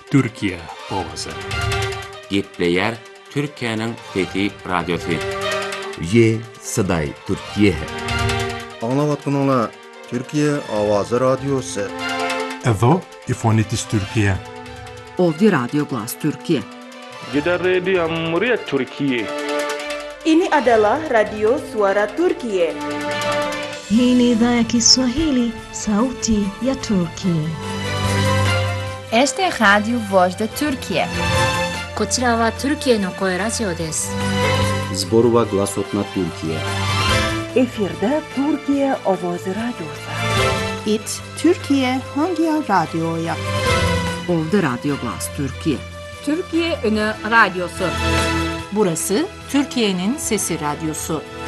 Türkiye Ovası. Gepleyer Türkiye'nin Fethi Radyosu. Ye Saday Türkiye. Anlavatqanlar Türkiye Avazı Radyosu. Evo İfonitis Türkiye. Ovdje Radio Glas Türkiye. Gidan Radio Muria Türkiye. Ini adalah Radio Suara Turkiye. Hii ni idhaa ya Kiswahili, sauti ya Turki. Este es Radio Voz de Türkiye. こちらはトルキエの声ラジオです。 Zborova Glasotna Türkiye. Efirde Türkiye Avazı Radyosu. İt Türkiye Hangi Radyo'ya? Ovdje Radio Glas Türkiye. Türkiye Önü Radyosu. Burası Türkiye'nin Sesi Radyosu.